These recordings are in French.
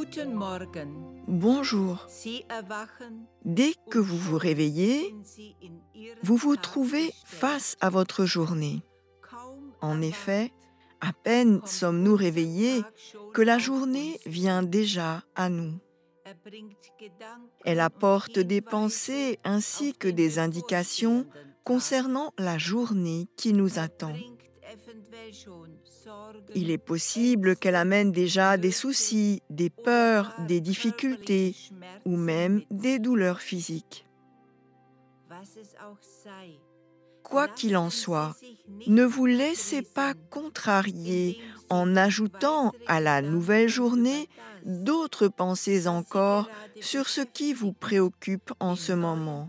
Guten Morgen. Bonjour. Sie erwachen Dès que vous vous réveillez, sind Sie in Ihren vous vous Tag trouvez gestellt. face à votre journée. Kaum En erwacht, effet, à peine kommt sommes-nous unser réveillés Tag schon que la auf journée uns vient zu. déjà à nous. Bringt Gedanken Elle und apporte des Hinweise pensées ainsi auf que den des indications bevorstehenden Tag. concernant la journée qui nous attend. Bringt eventuell schon Sorgen, Il est possible qu'elle amène déjà des soucis, des peurs, des difficultés ou même des douleurs physiques. Was es auch sei. Quoi qu'il en soit, ne vous laissez pas contrarier en ajoutant à la nouvelle journée d'autres pensées encore sur ce qui vous préoccupe en ce moment.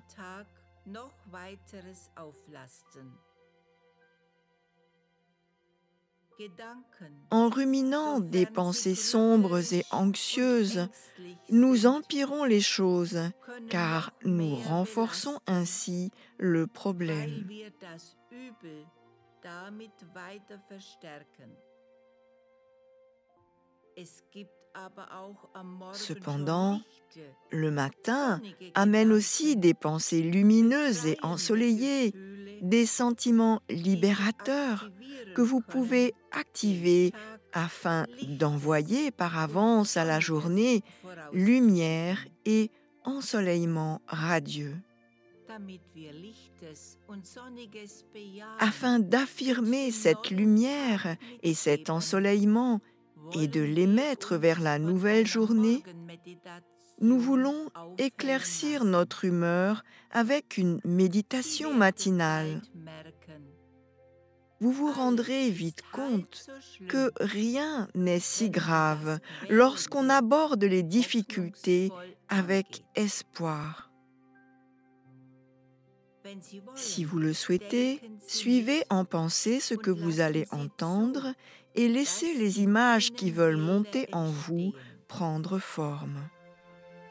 En ruminant des pensées sombres et anxieuses, nous empirons les choses, car nous renforçons ainsi le problème. weil wir das Übel damit weiter verstärken. Es gibt aber auch am Morgen Cependant, schon lichte, Le matin sonnige amène Gedanken, aussi des pensées lumineuses et befreiende ensoleillées, Gefühle, des sentiments die Sie libérateurs aktivieren que vous können, pouvez activer den Tag afin lichtes d'envoyer par und avance à la sonniges journée vorauszuschicken, lumière et ensoleillement radieux. damit wir lichtes und sonniges bejahen. Afin d'affirmer cette lumière et cet ensoleillement et de l'émettre vers la nouvelle journée, nous voulons éclaircir notre humeur avec une méditation matinale. Vous vous rendrez vite compte que rien n'est si grave lorsqu'on aborde les difficultés avec espoir. Si vous le souhaitez, suivez en pensée ce que vous allez entendre et laissez les images qui veulent monter en vous prendre forme.